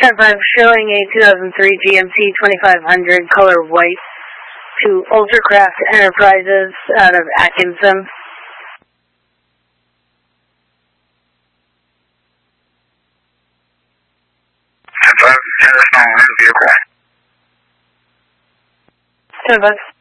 10-5 showing a 2003 GMC 2500 color white to Ultracraft Enterprises out of Atkinson. 10-5, vehicle. 10-5.